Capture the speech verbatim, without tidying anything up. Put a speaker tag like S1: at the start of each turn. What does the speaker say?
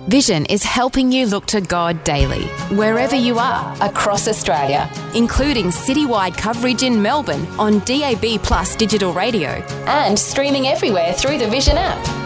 S1: Vision is helping you look to God daily, wherever you are across Australia, including citywide coverage in Melbourne on D A B Plus digital radio and streaming everywhere through the Vision app.